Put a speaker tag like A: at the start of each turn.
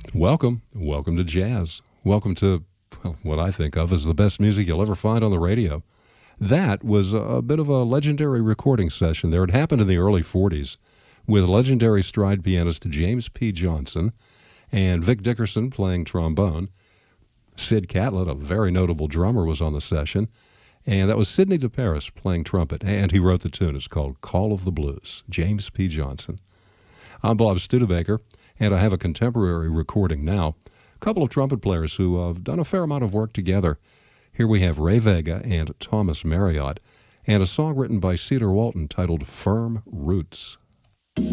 A: Welcome to jazz. Welcome to what I think of as the best music you'll ever find on the radio. That was a bit of a legendary recording session there. It happened in the early 40s with legendary stride pianist James P. Johnson and Vic Dickerson playing trombone. Sid Catlett, a very notable drummer, was on the session. And that was Sidney DeParis playing trumpet, and he wrote the tune. It's called Call of the Blues, James P. Johnson. I'm Bob Studebaker, and I have a contemporary recording now. A couple of trumpet players who have done a fair amount of work together. Here we have Ray Vega and Thomas Marriott, and a song written by Cedar Walton titled Firm Roots.